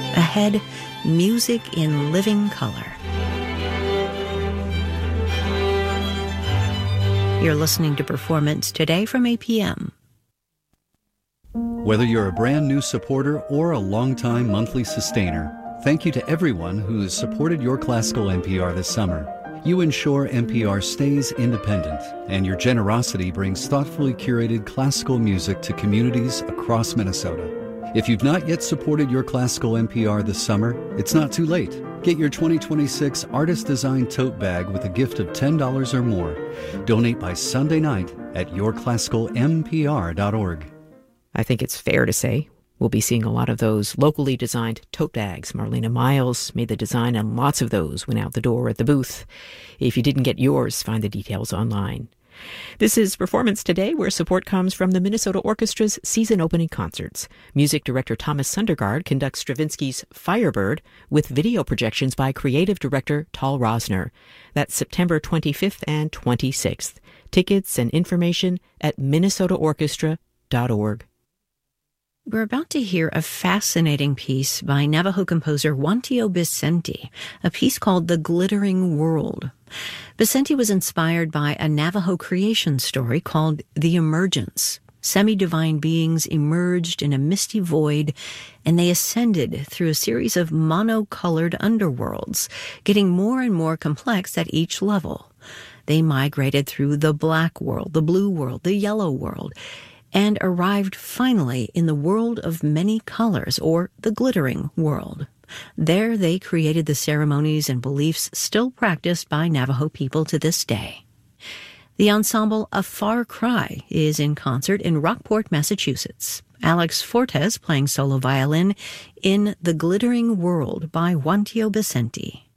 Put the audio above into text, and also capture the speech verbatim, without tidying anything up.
Ahead, music in living color. You're listening to Performance Today from A P M. Whether you're a brand new supporter or a longtime monthly sustainer, thank you to everyone who has supported your classical N P R this summer. You ensure N P R stays independent, and your generosity brings thoughtfully curated classical music to communities across Minnesota. If you've not yet supported your classical N P R this summer, it's not too late. Get your twenty twenty-six Artist Design Tote Bag with a gift of ten dollars or more. Donate by Sunday night at your classical m p r dot org. I think it's fair to say we'll be seeing a lot of those locally designed tote bags. Marlena Miles made the design, and lots of those went out the door at the booth. If you didn't get yours, find the details online. This is Performance Today, where support comes from the Minnesota Orchestra's season opening concerts. Music director Thomas Sundergaard conducts Stravinsky's Firebird with video projections by creative director Tal Rosner. That's September twenty-fifth and twenty-sixth. Tickets and information at minnesota orchestra dot org. We're about to hear a fascinating piece by Navajo composer Juantio Vicente, a piece called The Glittering World. Vicente was inspired by a Navajo creation story called The Emergence. Semi-divine beings emerged in a misty void, and they ascended through a series of mono-colored underworlds, getting more and more complex at each level. They migrated through the black world, the blue world, the yellow world, and arrived finally in the world of many colors, or the glittering world. There they created the ceremonies and beliefs still practiced by Navajo people to this day. The ensemble A Far Cry is in concert in Rockport, Massachusetts. Alex Fortes playing solo violin in The Glittering World by Juantio Vicente.